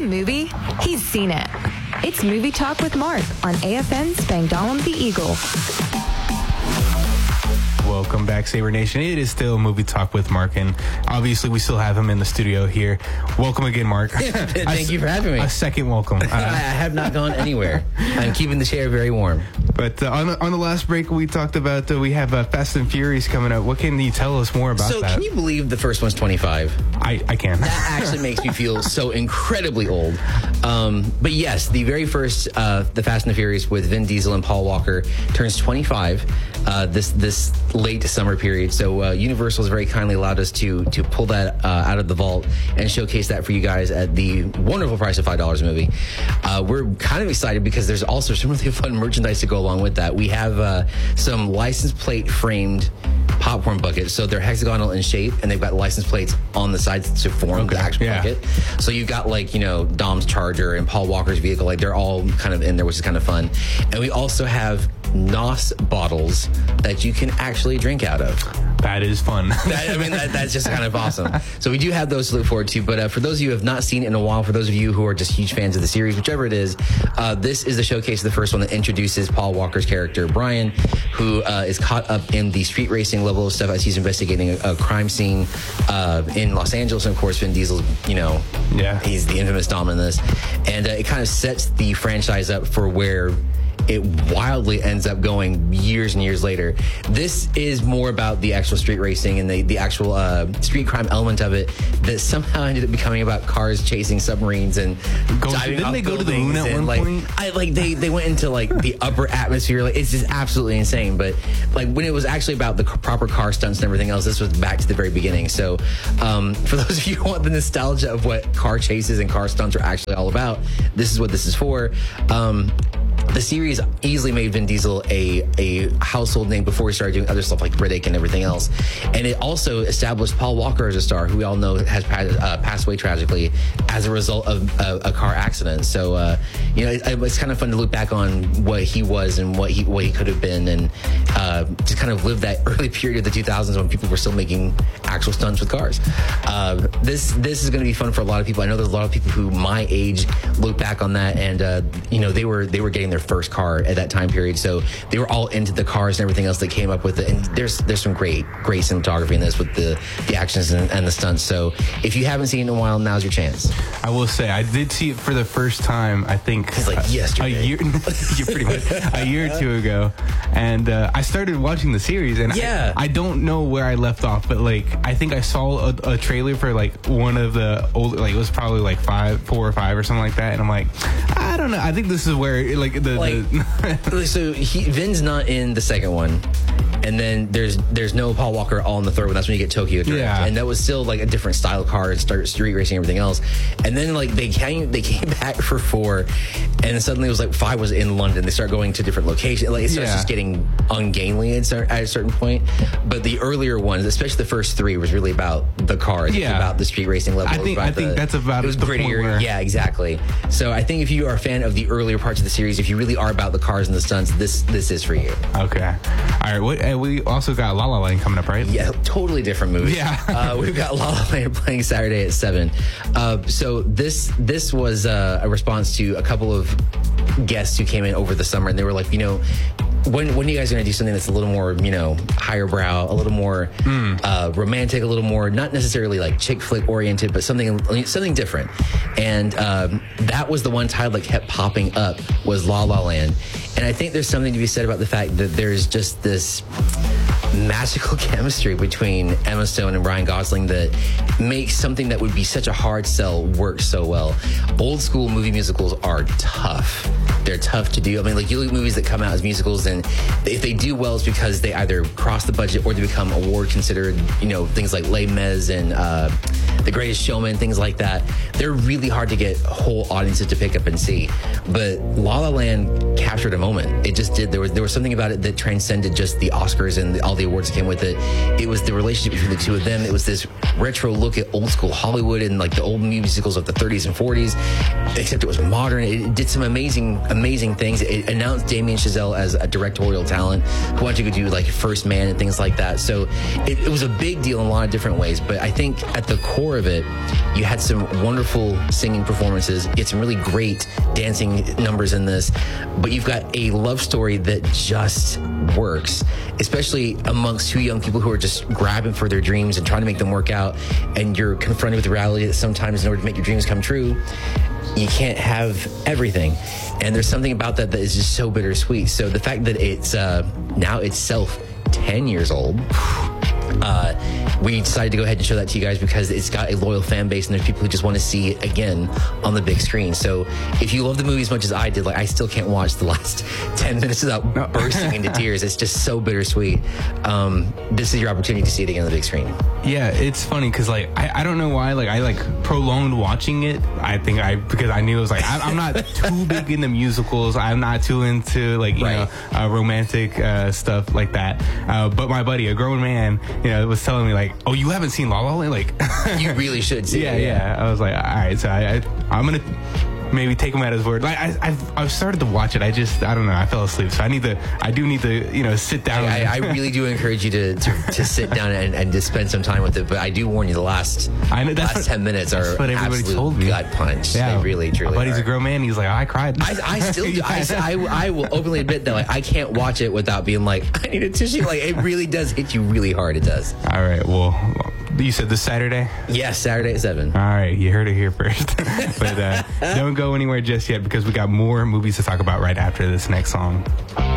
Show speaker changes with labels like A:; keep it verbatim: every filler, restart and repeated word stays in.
A: movie, he's seen it. It's Movie Talk with Mark on A F N Spangdahlem the Eagle.
B: Welcome back, Saber Nation. It is still Movie Talk with Mark, and obviously we still have him in the studio here. Welcome again, Mark.
C: Thank
B: a,
C: you for having me.
B: A second welcome. Uh,
C: I have not gone anywhere. I'm keeping the chair very warm.
B: But uh, on, the, on the last break, we talked about uh, we have uh, Fast and Furious coming up. What can you tell us more about
C: so
B: that?
C: So can you believe the first one's twenty-five?
B: I, I can.
C: That actually makes me feel so incredibly old. Um, but yes, the very first, uh, the Fast and the Furious with Vin Diesel and Paul Walker turns twenty-five uh, this this late summer period. So uh, Universal has very kindly allowed us to to pull that uh, out of the vault and showcase that for you guys at the wonderful price of five dollars a movie. Uh, we're kind of excited because there's also some really fun merchandise to go along with that. We have uh, some license plate framed popcorn buckets. So they're hexagonal in shape, and they've got license plates on the sides to form
B: okay.
C: the actual
B: yeah.
C: bucket. So you've got, like, you know, Dom's Charger and Paul Walker's vehicle. Like, they're all kind of in there, which is kind of fun. And we also have N O S bottles that you can actually drink out of.
B: That is fun.
C: that, I mean, that, that's just kind of awesome. So we do have those to look forward to. But uh, for those of you who have not seen it in a while, for those of you who are just huge fans of the series, whichever it is, uh, this is the showcase of the first one that introduces Paul Walker's character, Brian, who uh, is caught up in the street racing level of stuff as he's investigating a, a crime scene uh, in Los Angeles. And of course, Vin Diesel's, you know,
B: yeah.
C: he's the infamous Dom in this. And uh, it kind of sets the franchise up for where it wildly ends up going years and years later. This is more about the actual street racing and the, the actual uh, street crime element of it that somehow ended up becoming about cars chasing submarines and
B: go,
C: diving
B: didn't
C: off
B: they go to the
C: buildings
B: moon at
C: and,
B: one
C: like,
B: point?
C: I, like they, they went into like the upper atmosphere. Like, it's just absolutely insane. But like when it was actually about the proper car stunts and everything else, this was back to the very beginning. So um, for those of you who want the nostalgia of what car chases and car stunts are actually all about, this is what this is for. Um, The series easily made Vin Diesel a, a household name before he started doing other stuff like Riddick and everything else. And it also established Paul Walker as a star, who we all know has uh, passed away tragically as a result of uh, a car accident. So, uh, you know, it, it's kind of fun to look back on what he was and what he what he could have been, and uh, to kind of live that early period of the two thousands when people were still making actual stunts with cars. Uh, this this is going to be fun for a lot of people. I know there's a lot of people who my age look back on that, and uh, you know, they were they were getting their first car at that time period, so they were all into the cars and everything else that came up with it. And there's there's some great great cinematography in this with the the actions and, and the stunts. So if you haven't seen it in a while, now's your chance.
B: I will say I did see it for the first time, I think
C: it's like yesterday.
B: a year you're pretty much a year or two ago, and uh, I started watching the series, and
C: yeah.
B: I, I don't know where I left off, but like I think I saw a, a trailer for like one of the old, like it was probably like five four or five or something like that, and I'm like, I don't know, I think this is where like the,
C: like,
B: the
C: so he, Vin's not in the second one, and then there's there's no Paul Walker all in the third one. That's when you get Tokyo Drift,
B: yeah.
C: and that was still like a different style of car and start street racing and everything else. And then like they came they came back for four, and suddenly it was like five was in London. They start going to different locations. Like it starts
B: yeah.
C: just getting ungainly at, at a certain point. But the earlier ones, especially the first three, was really about the cars.
B: Yeah.
C: It was about the street racing level.
B: I think I think
C: the,
B: that's about
C: it was
B: the point
C: grittier.
B: where...
C: Yeah, exactly. So I think if you are a fan of the earlier parts of the series, if you really are about the cars and the stunts, this this is for you.
B: Okay. All right. What, and we also got La La Land coming up, right?
C: Yeah, totally different movie.
B: Yeah.
C: uh, we've got La La Land playing Saturday at seven. Uh, so this this was uh, a response to a couple of guests who came in over the summer, and they were like, you know, when when are you guys going to do something that's a little more, you know, higher brow, a little more mm. uh, romantic, a little more not necessarily like chick flick oriented, but something something different. And um, that was the one title that kept popping up was La La Land. And I think there's something to be said about the fact that there's just this magical chemistry between Emma Stone and Ryan Gosling that makes something that would be such a hard sell work so well. Old school movie musicals are tough. They're tough to do. I mean, like, you look at movies that come out as musicals, and if they do well, it's because they either cross the budget or they become award considered, you know, things like Les Mis and uh, The Greatest Showman, things like that. They're really hard to get whole audiences to pick up and see. But La La Land captured a moment. It just did. There was there was something about it that transcended just the Oscars and the, all the the awards that came with it. It was the relationship between the two of them. It was this retro look at old school Hollywood and like the old musicals of the thirties and forties, except it was modern. It did some amazing, amazing things. It announced Damien Chazelle as a directorial talent who wanted to go do like First Man and things like that. So it, it was a big deal in a lot of different ways. But I think at the core of it, you had some wonderful singing performances. You had some really great dancing numbers in this. But you've got a love story that just works, especially amongst two young people who are just grabbing for their dreams and trying to make them work out. And you're confronted with the reality that sometimes in order to make your dreams come true, you can't have everything. And there's something about that that is just so bittersweet. So the fact that it's uh, now itself ten years old, uh, we decided to go ahead and show that to you guys because it's got a loyal fan base and there's people who just want to see it again on the big screen. So if you love the movie as much as I did, like I still can't watch the last ten minutes without no. bursting into tears. It's just so bittersweet. Um, this is your opportunity to see it again on the big screen.
B: Yeah, it's funny because like I, I don't know why like I like prolonged watching it. I think I because I knew it was like I, I'm not too big into musicals. I'm not too into like you right. know uh, romantic uh, stuff like that. Uh, but my buddy, a grown man, you know, was telling me like, oh, you haven't seen La La Land? Like,
C: you really should see
B: yeah,
C: it.
B: Yeah, yeah. I was like, all right, so I, I I'm gonna maybe take him at his word. Like I, I've, I've started to watch it. I just, I don't know. I fell asleep. So I need to, I do need to, you know, sit down.
C: I, I, I really do encourage you to, to, to sit down and, and to spend some time with it. But I do warn you, the last, I know, that's last what, ten minutes are what absolute told me. gut punch. Yeah, they really, truly.
B: But he's
C: are.
B: a grown man. He's like, oh, I cried.
C: I, I still do. I, I, I will openly admit that like I can't watch it without being like, I need a tissue. Like it really does hit you really hard. It does.
B: All right. Well, you said this Saturday?
C: Yes, Saturday at seven.
B: All right, you heard it here first. But uh, don't go anywhere just yet because we got more movies to talk about right after this next song.